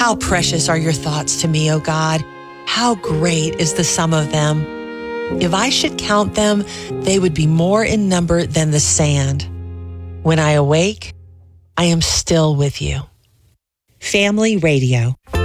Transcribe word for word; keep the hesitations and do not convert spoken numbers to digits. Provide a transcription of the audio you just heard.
How precious are your thoughts to me, O God. How great is the sum of them. If I should count them, they would be more in number than the sand. When I awake, I am still with you. Family Radio.